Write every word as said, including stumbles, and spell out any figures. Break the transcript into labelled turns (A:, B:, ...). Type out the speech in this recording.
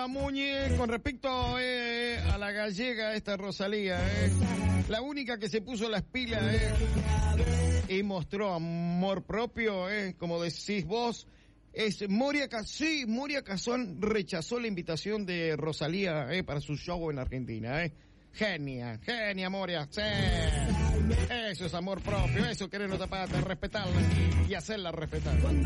A: Mira, Muñi, con respecto eh, a la gallega, esta Rosalía, eh, la única que se puso las pilas eh, y mostró amor propio, eh, como decís vos, es Moria Cazón. Sí, Moria Cazón rechazó la invitación de Rosalía eh, para su show en Argentina. Eh. Genia, genia Moria, sí. Eso es amor propio, eso querer otra parte, respetarla y hacerla respetar.